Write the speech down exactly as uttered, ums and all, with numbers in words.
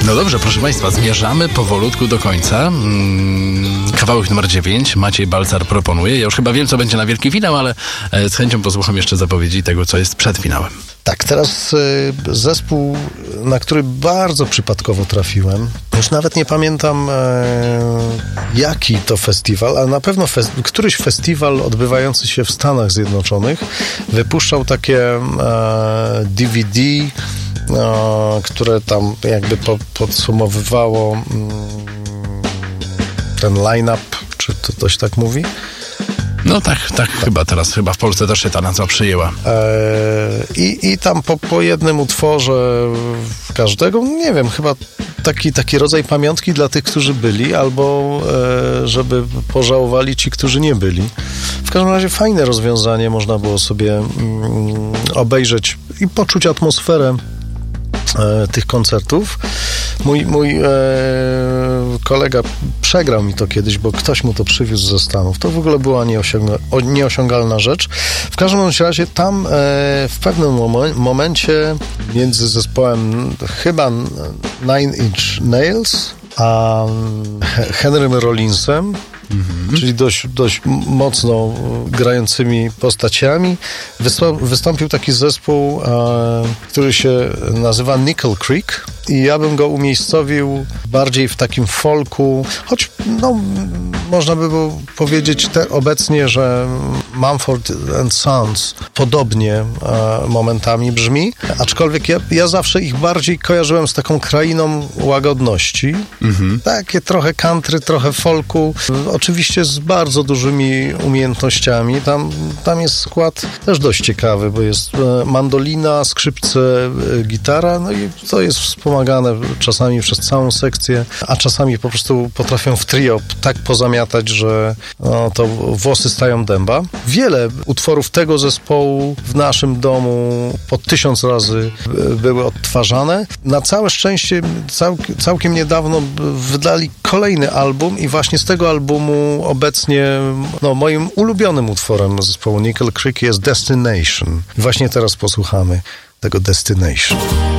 No dobrze, proszę Państwa, zmierzamy powolutku do końca. Hmm, kawałek numer dziewięć, Maciej Balcar proponuje. Ja już chyba wiem, co będzie na wielki finał, ale z chęcią posłucham jeszcze zapowiedzi tego, co jest przed finałem. Tak, teraz y, zespół, na który bardzo przypadkowo trafiłem. Już nawet nie pamiętam e, jaki to festiwal, ale na pewno fes- któryś festiwal odbywający się w Stanach Zjednoczonych wypuszczał takie e, D V D, e, które tam jakby po, podsumowywało mm, ten line-up, czy to ktoś tak mówi? No tak, tak, tak, chyba teraz, chyba w Polsce też się ta nazwa przyjęła. Eee, i, I tam po, po jednym utworze każdego, nie wiem, chyba taki, taki rodzaj pamiątki dla tych, którzy byli, albo e, żeby pożałowali ci, którzy nie byli. W każdym razie fajne rozwiązanie, można było sobie mm, obejrzeć i poczuć atmosferę e, tych koncertów. Mój, mój e, kolega przegrał mi to kiedyś, bo ktoś mu to przywiózł ze Stanów. To w ogóle była nieosiąga, nieosiągalna rzecz. W każdym razie tam e, w pewnym mom- momencie między zespołem chyba Nine Inch Nails a Henrym Rollinsem, Mhm. czyli dość, dość mocno grającymi postaciami, wystąp, wystąpił taki zespół, e, który się nazywa Nickel Creek i ja bym go umiejscowił bardziej w takim folku, choć no, można by było powiedzieć te, obecnie, że Mumford and Sons podobnie e, momentami brzmi, aczkolwiek ja, ja zawsze ich bardziej kojarzyłem z taką krainą łagodności. Mhm. Takie trochę country, trochę folku, oczywiście z bardzo dużymi umiejętnościami. Tam, tam jest skład też dość ciekawy, bo jest mandolina, skrzypce, gitara, no i to jest wspomagane czasami przez całą sekcję, a czasami po prostu potrafią w trio tak pozamiatać, że no, to włosy stają dęba. Wiele utworów tego zespołu w naszym domu po tysiąc razy były odtwarzane. Na całe szczęście cał, całkiem niedawno wydali kolejny album i właśnie z tego albumu obecnie no, moim ulubionym utworem zespołu Nickel Creek jest Destination. I właśnie teraz posłuchamy tego Destination.